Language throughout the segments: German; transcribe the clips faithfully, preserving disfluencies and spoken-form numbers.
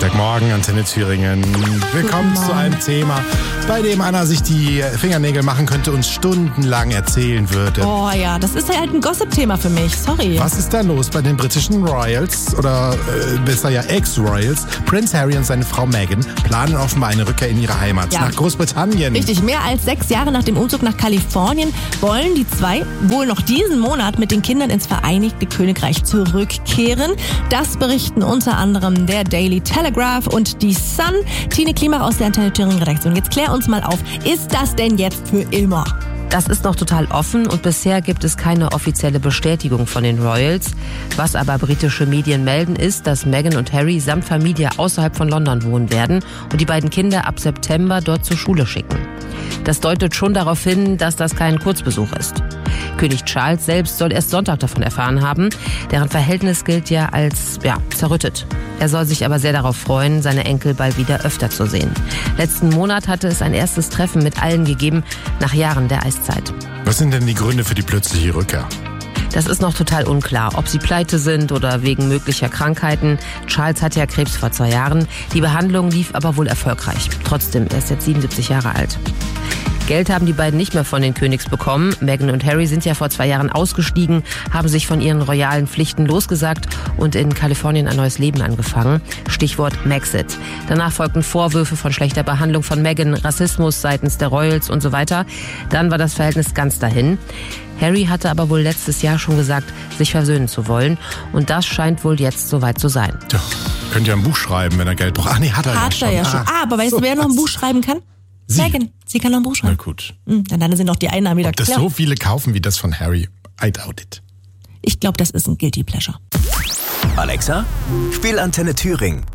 Freitagmorgen, Antenne Thüringen. Willkommen zu einem Thema, bei dem Anna sich die Fingernägel machen könnte und stundenlang erzählen würde. Oh ja, das ist halt ein Gossip-Thema für mich, sorry. Was ist da los bei den britischen Royals, oder äh, besser ja Ex-Royals? Prince Harry und seine Frau Meghan planen offenbar eine Rückkehr in ihre Heimat, ja. nach Großbritannien. Richtig, mehr als sechs Jahre nach dem Umzug nach Kalifornien wollen die zwei wohl noch diesen Monat mit den Kindern ins Vereinigte Königreich zurückkehren. Das berichten unter anderem der Daily Telegraph und die Sun. Tine Klimach aus der Antenne Thüringen Redaktion. Jetzt klär uns mal auf, ist das denn jetzt für immer? Das ist noch total offen und bisher gibt es keine offizielle Bestätigung von den Royals. Was aber britische Medien melden, ist, dass Meghan und Harry samt Familie außerhalb von London wohnen werden und die beiden Kinder ab September dort zur Schule schicken. Das deutet schon darauf hin, dass das kein Kurzbesuch ist. König Charles selbst soll erst Sonntag davon erfahren haben. Deren Verhältnis gilt ja als ja, zerrüttet. Er soll sich aber sehr darauf freuen, seine Enkel bald wieder öfter zu sehen. Letzten Monat hatte es ein erstes Treffen mit allen gegeben, nach Jahren der Eiszeit. Was sind denn die Gründe für die plötzliche Rückkehr? Das ist noch total unklar, ob sie pleite sind oder wegen möglicher Krankheiten. Charles hatte ja Krebs vor zwei Jahren. Die Behandlung lief aber wohl erfolgreich. Trotzdem, er ist jetzt siebenundsiebzig Jahre alt. Geld haben die beiden nicht mehr von den Königs bekommen. Meghan und Harry sind ja vor zwei Jahren ausgestiegen, haben sich von ihren royalen Pflichten losgesagt und in Kalifornien ein neues Leben angefangen. Stichwort Megxit. Danach folgten Vorwürfe von schlechter Behandlung von Meghan, Rassismus seitens der Royals und so weiter. Dann war das Verhältnis ganz dahin. Harry hatte aber wohl letztes Jahr schon gesagt, sich versöhnen zu wollen. Und das scheint wohl jetzt soweit zu sein. Tja, könnt ihr ein Buch schreiben, wenn er Geld braucht. Ach nee, hat er hat ja schon. Er ja schon. Ah, aber weißt so du, wer noch ein Buch schreiben kann? Sie. Meghan, sie kann noch ein Buch schreiben. Na gut. Mhm, dann sind auch die Einnahmen wieder Ob das klar. so viele kaufen wie das von Harry, I doubt it. Ich glaube, das ist ein Guilty Pleasure. Alexa, spiel Antenne Thüringen.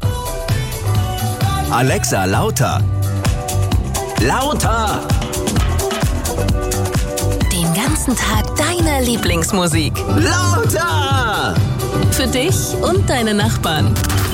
Alexa, lauter. Lauter! Den ganzen Tag deine Lieblingsmusik. Lauter! Für dich und deine Nachbarn.